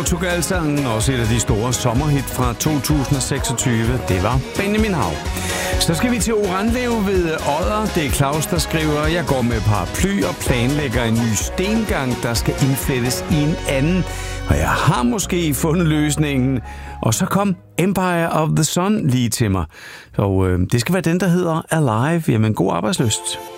Portugal-sangen, også et af de store sommerhit fra 2026, det var Benjamin Hav. Så skal vi til Oranlev ved Odder. Det er Claus, der skriver: Jeg går med paraply og planlægger en ny stengang, der skal indflettes i en anden. Og jeg har måske fundet løsningen. Og så kom Empire of the Sun lige til mig. Og det skal være den, der hedder Alive. Jamen, god arbejdslyst.